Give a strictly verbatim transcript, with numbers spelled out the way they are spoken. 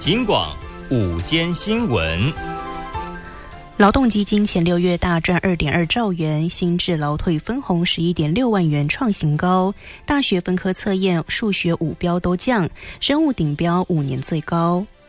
警广午间新闻。 劳动基金前六月大赚 二点二兆元，新制劳退分红 十一点六万元创新高，大学分科测验数学五标都降，生物顶标五年最高。